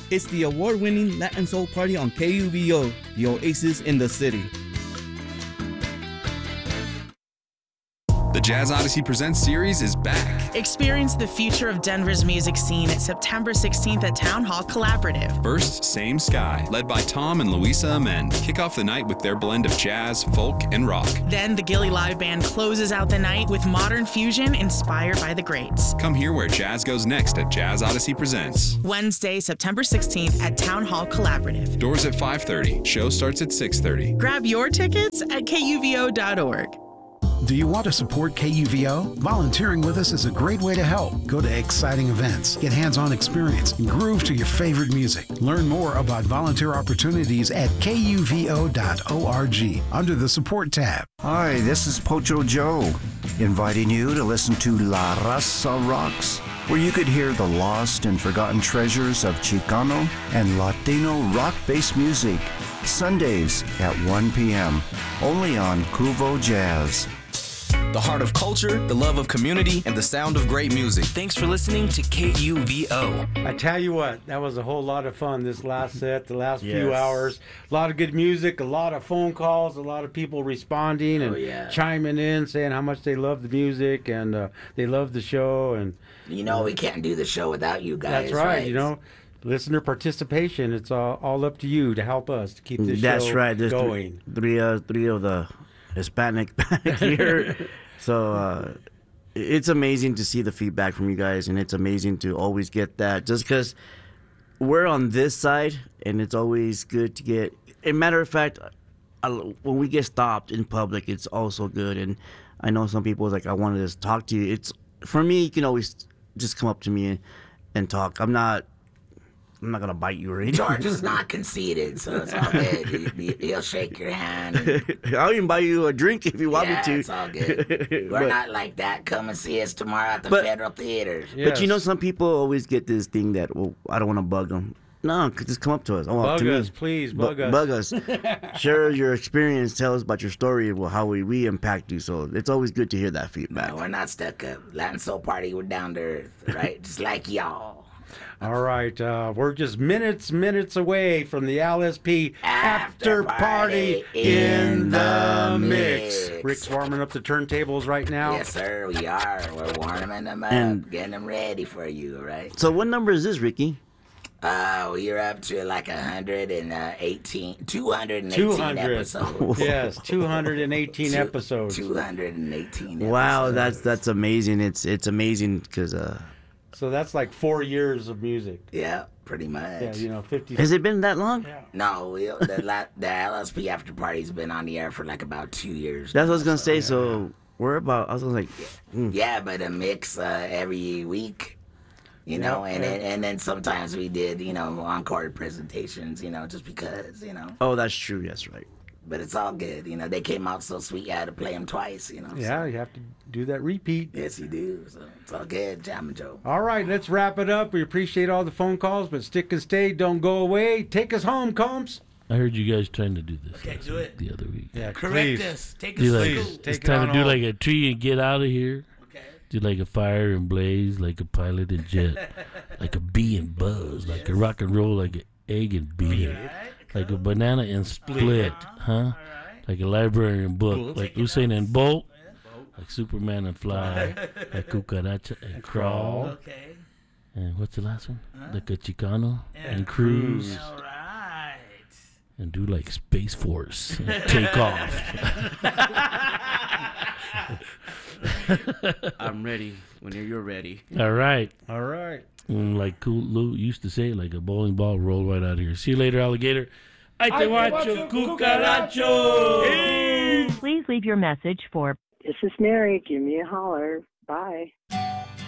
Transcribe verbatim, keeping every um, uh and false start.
It's the award-winning Latin Soul Party on K U V O, the oasis in the city. The Jazz Odyssey Presents series is back. Experience the future of Denver's music scene September sixteenth at Town Hall Collaborative. First, Same Sky, led by Tom and Luisa Amend, kick off the night with their blend of jazz, folk, and rock. Then the Gilly Live Band closes out the night with modern fusion inspired by the greats. Come hear where jazz goes next at Jazz Odyssey Presents. Wednesday, September sixteenth at Town Hall Collaborative. Doors at five thirty. Show starts at six thirty. Grab your tickets at K U V O dot org. Do you want to support K U V O? Volunteering with us is a great way to help. Go to exciting events, get hands-on experience, and groove to your favorite music. Learn more about volunteer opportunities at K U V O dot org under the Support tab. Hi, this is Pocho Joe, inviting you to listen to La Raza Rocks, where you could hear the lost and forgotten treasures of Chicano and Latino rock-based music, Sundays at one p.m., only on Cuvo Jazz. The heart of culture, the love of community, and the sound of great music. Thanks for listening to K U V O. I tell you what, that was a whole lot of fun this last set, the last Yes. few hours. A lot of good music, a lot of phone calls, a lot of people responding and Oh, yeah. chiming in, saying how much they love the music and uh, they love the show. And You know, we can't do the show without you guys. that's right, you know. Listener participation, it's all, all up to you to help us to keep this That's show right. There's going. Three, three, uh, three of the Hispanic back here. So uh, it's amazing to see the feedback from you guys, and it's amazing to always get that. Just because we're on this side, and it's always good to get. A matter of fact, I, when we get stopped in public, it's also good. And I know some people like, I wanted to talk to you. It's for me. You can always just come up to me and, and talk. I'm not. I'm not gonna bite you or anything. George is not conceited, so it's all good. He, he- he'll shake your hand. And, I'll even buy you a drink if you want yeah, me to. it's all good. We're But- not like that. Come and see us tomorrow at the But- Federal Theaters. But you know, some people always get this thing that, well, I don't want to bug them. No, just come up to us. Oh, Bug to me. us, please, Bu- bug us. Bug us. Share your experience. Tell us about your story and well, how we, we impact you. So it's always good to hear that feedback. No, we're not stuck up. Latin Soul Party, we're down to earth, right? Just like y'all. All right, uh, we're just minutes, minutes away from the L S P after, After party, party in the mix. mix. Rick's warming up the turntables right now. Yes, sir, we are. We're warming them up, And- getting them ready for you, right? So what number is this, Ricky? Uh, we're up to like one hundred eighteen, two hundred eighteen two hundred. episodes. Yes, two hundred eighteen Two- episodes. two hundred eighteen Wow, episodes. that's that's amazing. It's it's amazing because uh, So that's like four years of music. Yeah, pretty much. Yeah, you know, fifty. has it been that long? No, we, the, la- the L S P After Party's been on the air for like about two years. That's what I now, was gonna so- say. So we're about. I was gonna like. mm. Yeah, but a mix uh, every week. You know, Yeah, and yeah. then and then sometimes we did, you know, encore presentations, you know, just because, you know. Oh, that's true. Yes, right. But it's all good, you know. They came out so sweet, you had to play them twice, you know. Yeah, you have to do that repeat. So, yes, you do. So it's all good, Jam and Joe. All right, let's wrap it up. We appreciate all the phone calls, but stick and stay. Don't go away. Take us home, Combs. I heard you guys trying to do this Okay, last do week, it. the other week. Yeah, Correct please. us. Take Do us like, to Please, school. take it's it time on to do home. like a tree and get out of here. Okay. Do like a fire and blaze, like a pilot and jet, like a bee and buzz, like a rock and roll, like an egg and beat, like a banana and split, huh? Like a library and book, like Usain and Bolt, like Superman and fly, like cucaracha and crawl, Okay. and what's the last one? Like a Chicano and cruise, All right. and do like Space Force and take off. I'm ready when you're ready. All right. All right. Mm, like Cool Lou used to say, like a bowling ball roll right out of here. See you later, alligator. Ay te guacho, cucaracho. Please leave your message for This is Mary. Give me a holler. Bye.